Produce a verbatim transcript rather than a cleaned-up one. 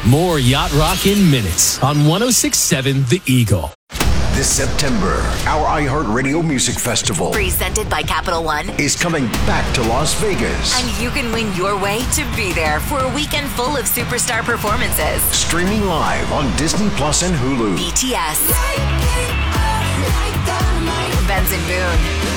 More Yacht Rock in minutes on one oh six point seven The Eagle. This September, our iHeartRadio Music Festival, presented by Capital One, is coming back to Las Vegas. And you can win your way to be there for a weekend full of superstar performances. Streaming live on Disney Plus and Hulu. B T S, Benson Boone,